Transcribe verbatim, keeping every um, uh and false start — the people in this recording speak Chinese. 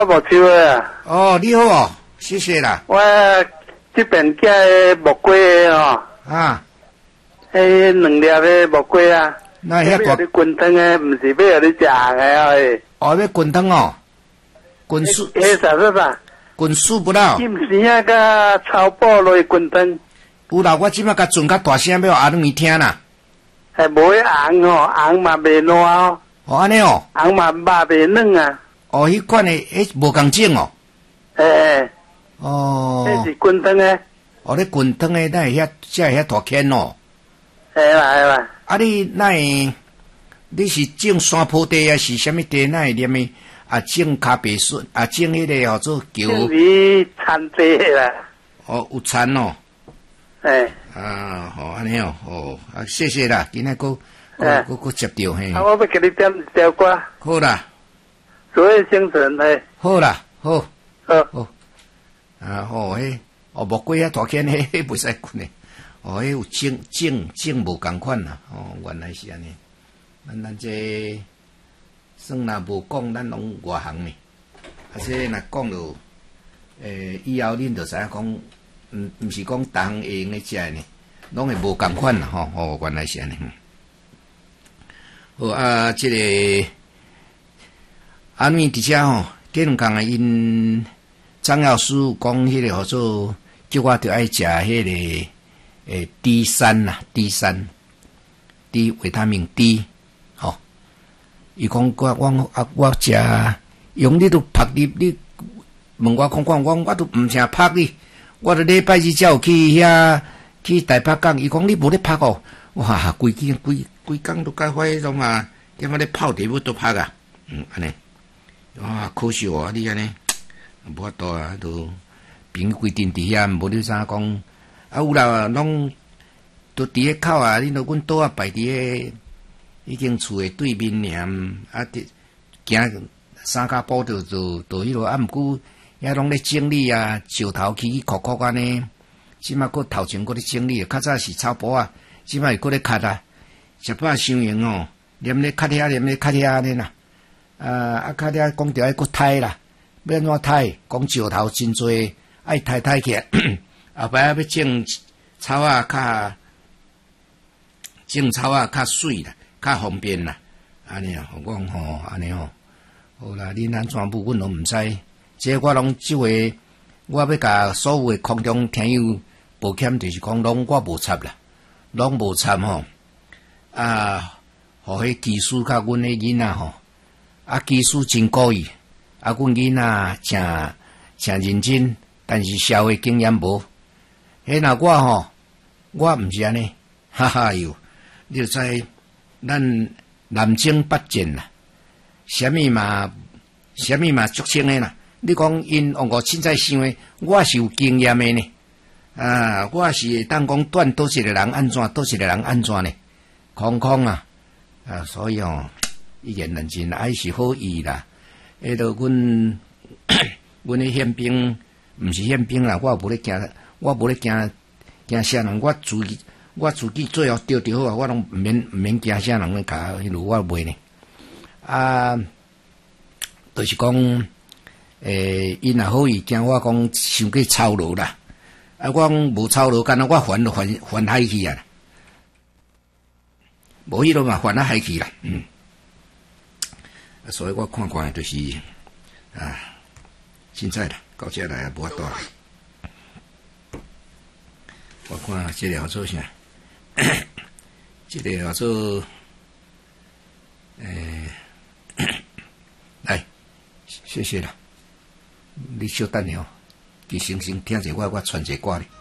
无收的啊。 哦，你好哦，谢谢啦。 我这边寄的木瓜的哦， 啊， 迄两粒的木瓜啊， 那遐大要你滚汤的，唔是要你食的哦。 哦，要滚汤哦，滚树， 迄啥子吧？ 滚树不到。 金丝啊，甲草布落滚汤。 有啦，我即摆甲准较大声要阿两伊听啦。 系无红哦，红嘛袂烂哦。 哦，安尼哦。 红嘛肉袂软啊。 哦，迄款的，迄无共种哦。 诶。 哦。 迄是滚汤的。 哦，你滚汤的，那会遐，才会遐大坑哦。 系啦系啦。 啊，你那会，你是种山坡地啊？是啥物地？那会念的？啊，种咖啡笋，啊，种迄个叫做球。 种是田地啦。 哦，有田哦。 诶。 啊，好，安尼哦，哦，啊，谢谢啦，今仔个，我我我接到嘿。 啊，我要给你点一条歌。 好啦。 所谓星辰嘿。 好啦，好。 好。 好。啊，好嘿，哦，木瓜遐大坑嘿，迄袂使困诶。哦，迄有种种种无共款啦。哦，原来是安尼。咱咱这算若无讲，咱拢外行呢。啊，这若讲落，诶，以后恁就知影讲。毋毋是讲逐项会用诶食诶呢，拢会无共款啦吼。哦，原来是安尼。好啊，即、这个安尼伫遮吼，这两工啊，因张药师讲迄个叫做叫我着爱食迄个诶 D 三啦 ，D 三 ，D 维他命 D， 吼。伊讲我我啊我食，用你都拍你你问我看看，我我都毋想拍你。我伫礼拜日才有去遐去台北港，伊讲你无咧拍哦，哇，规天规规工都甲迄种啊，点解咧泡茶要都拍啊？嗯，安尼，哇，可惜哦，你安尼，无法度啊，都朋友规定伫遐，无你啥讲，啊有啦，拢都伫咧口啊，恁都阮倒啊摆伫咧，已经厝诶对面尔，啊，行三脚步就就就迄落，啊，毋过。遐拢咧整理啊，石头起起壳壳安尼，即摆佫头前佫咧整理，较早是草坡啊，即摆佫咧砍啊，食饱伤用哦，连咧砍遐，连咧砍遐安尼啦，啊啊砍遐讲着爱佫刣啦，要安怎刣？讲石头真侪，爱刣刣起来，后摆要种草啊，较种草啊较水啦，较方便啦，安尼啊，我讲吼，安尼吼，好啦，恁安怎不阮拢毋知。这我拢即回，我要甲所有诶空中听友抱歉，就是讲拢我无插啦，拢无插吼。啊，互迄技师甲阮诶囡仔吼，啊技师真故意，啊阮囡仔诚诚认真，但是社会经验无。迄若我吼，我毋是安尼，哈哈哟，你就知咱南征北战啦，啥物嘛，啥物嘛足清诶啦。你讲因往我凊彩想诶，我是有经验诶呢，啊，我是会当讲断倒一个人安怎，倒一个人安怎呢？空空啊，啊，所以哦，一言难尽，还是好意啦。迄个阮阮咧宪兵，毋是宪兵啦，我无咧惊，我无咧惊惊啥人，我自己我自己最后钓着好啊，我拢毋免毋免惊啥人咧甲，迄路我袂呢。啊，就是讲。诶，因若好意惊我讲伤过操劳啦，啊，我讲无操劳，干那我烦就烦烦海去啊，无迄落嘛烦啊海去啦，嗯，所以我看看就是啊，凊彩啦，到这来也无法度啦，我看这个叫做啥，这个叫做诶，来，谢谢啦。你小等下哦，其先先听者我我传者歌咧。